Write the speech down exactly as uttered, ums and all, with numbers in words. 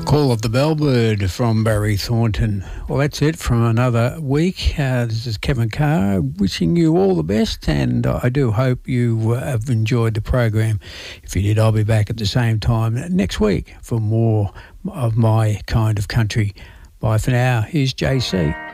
Call of the Bellbird from Barry Thornton. Well, that's it from another week. Uh, this is Kevin Carr wishing you all the best, and I do hope you uh, have enjoyed the program. If you did, I'll be back at the same time next week for more of my kind of country. Bye for now. Here's J C.